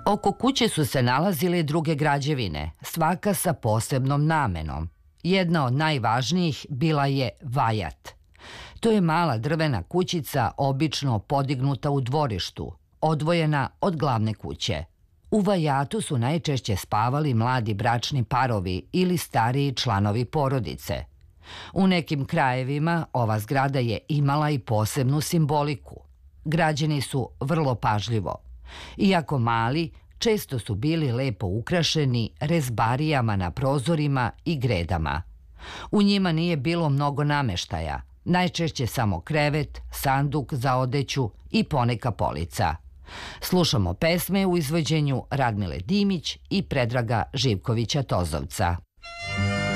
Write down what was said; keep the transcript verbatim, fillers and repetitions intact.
Oko kuće su se nalazile druge građevine, svaka sa posebnom namenom. Jedna od najvažnijih bila je vajat. To je mala drvena kućica obično podignuta u dvorištu, odvojena od glavne kuće. U vajatu su najčešće spavali mladi bračni parovi ili stariji članovi porodice. U nekim krajevima ova zgrada je imala i posebnu simboliku. Građeni su vrlo pažljivo. Iako mali, često su bili lepo ukrašeni rezbarijama na prozorima i gredama. U njima nije bilo mnogo nameštaja, najčešće samo krevet, sanduk za odeću i poneka polica. Slušamo pesme u izvođenju Radmile Dimić i Predraga Živkovića Tozovca.